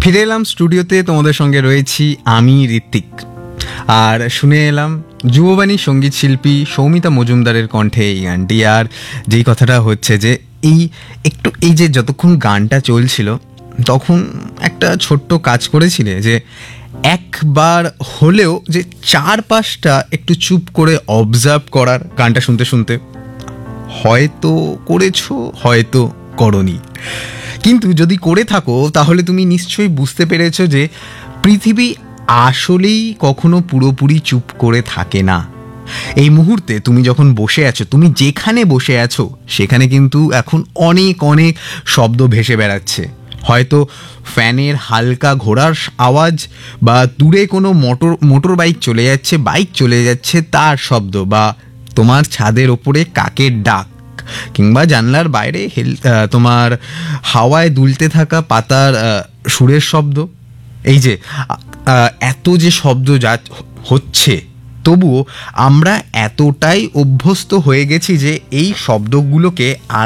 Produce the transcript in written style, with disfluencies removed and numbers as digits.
ফিরে এলাম স্টুডিওতে, তোমাদের সঙ্গে রয়েছি আমি ঋত্বিক। আর শুনে এলাম যুববাণী সঙ্গীত শিল্পী সৌমিতা মজুমদারের কণ্ঠে এই গানটি। আর যেই কথাটা হচ্ছে যে এই যে যতক্ষণ গানটা চলছিল তখন একটা ছোট্ট কাজ করেছিলে যে একবার হলেও যে চারপাশটা একটু চুপ করে অবজার্ভ করার, গানটা শুনতে শুনতে। হয়তো করেছো, হয়তো করনি, কিন্তু যদি করে থাকো তাহলে তুমি নিশ্চয়ই বুঝতে পেরেছো যে পৃথিবী আসলেই কখনো পুরোপুরি চুপ করে থাকে না। এই মুহূর্তে তুমি যখন বসে আছো, তুমি যেখানে বসে আছো সেখানে কিন্তু এখন অনেক অনেক শব্দ ভেসে বেড়াচ্ছে। হয়তো ফ্যানের হালকা ঘোরার আওয়াজ, বা দূরে কোনো মোটর বাইক চলে যাচ্ছে, বাইক চলে যাচ্ছে তার শব্দ, বা তোমার ছাদের ওপরে কাকের ডাক, কিংবা জানলার বাইরে তোমার হাওয়ায় দুলতে থাকা পাতার সুরের শব্দ। এই যে এত যে শব্দ যা হচ্ছে, তবুও আমরা এতটাই অভ্যস্ত হয়ে গেছি যে এই শব্দগুলোকে